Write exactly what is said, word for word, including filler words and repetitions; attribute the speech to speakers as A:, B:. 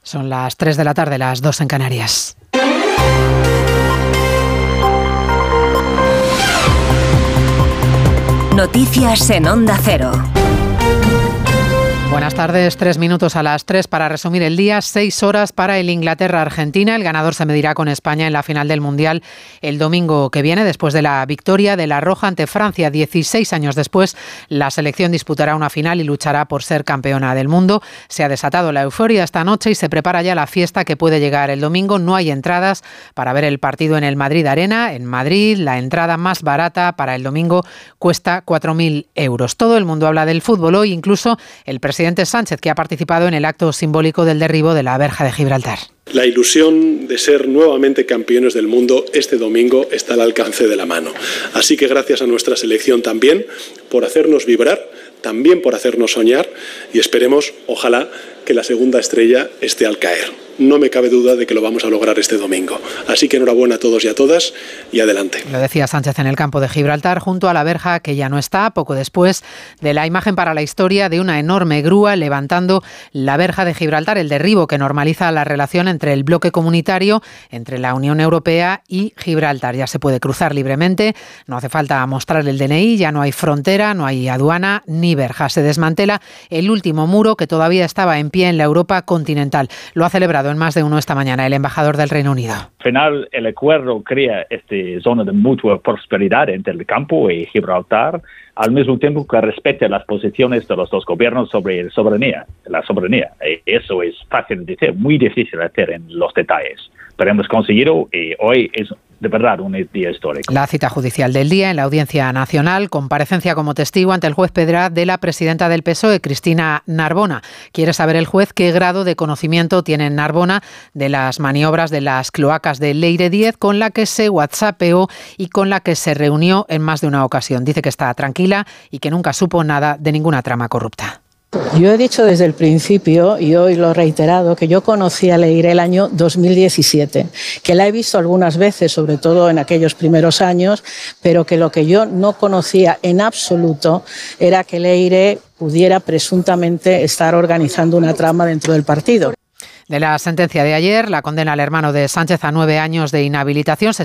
A: Son las tres de la tarde, las dos en Canarias.
B: Noticias en Onda Cero.
A: Buenas tardes, tres minutos a las tres para resumir el día, seis horas para el Inglaterra-Argentina. El ganador se medirá con España en la final del Mundial el domingo que viene, después de la victoria de la Roja ante Francia. dieciséis años después, la selección disputará una final y luchará por ser campeona del mundo. Se ha desatado la euforia esta noche y se prepara ya la fiesta que puede llegar el domingo. No hay entradas para ver el partido en el Madrid Arena. En Madrid, la entrada más barata para el domingo cuesta cuatro mil euros. Todo el mundo habla del fútbol hoy, incluso el presidente presidente Sánchez, que ha participado en el acto simbólico del derribo de la verja de Gibraltar.
C: La ilusión de ser nuevamente campeones del mundo este domingo está al alcance de la mano. Así que gracias a nuestra selección también por hacernos vibrar, también por hacernos soñar, y esperemos, ojalá, que la segunda estrella esté al caer. No me cabe duda de que lo vamos a lograr este domingo. Así que enhorabuena a todos y a todas y adelante.
A: Lo decía Sánchez en el campo de Gibraltar, junto a la verja que ya no está, poco después de la imagen para la historia de una enorme grúa levantando la verja de Gibraltar, el derribo que normaliza la relación entre el bloque comunitario, entre la Unión Europea y Gibraltar. Ya se puede cruzar libremente, no hace falta mostrar el D N I, ya no hay frontera, no hay aduana ni verja. Se desmantela el último muro que todavía estaba en pie en la Europa continental. Lo ha celebrado en más de uno esta mañana el embajador del Reino Unido.
D: Al final, el acuerdo crea esta zona de mutua prosperidad entre el campo y Gibraltar, al mismo tiempo que respete las posiciones de los dos gobiernos sobre la soberanía. La soberanía. Eso es fácil de decir, muy difícil de hacer en los detalles. Pero hemos conseguido y hoy es de verdad un día histórico.
A: La cita judicial del día en la Audiencia Nacional, comparecencia como testigo ante el juez Pedraz de la presidenta del P S O E, Cristina Narbona. Quiere saber el juez qué grado de conocimiento tiene Narbona de las maniobras de las cloacas de Leire diez, con la que se whatsappeó y con la que se reunió en más de una ocasión. Dice que está tranquila y que nunca supo nada de ninguna trama corrupta.
E: Yo he dicho desde el principio, y hoy lo he reiterado, que yo conocí a Leire el año dos mil diecisiete, que la he visto algunas veces, sobre todo en aquellos primeros años, pero que lo que yo no conocía en absoluto era que Leire pudiera presuntamente estar organizando una trama dentro del partido.
A: De la sentencia de ayer, la condena al hermano de Sánchez a nueve años de inhabilitación se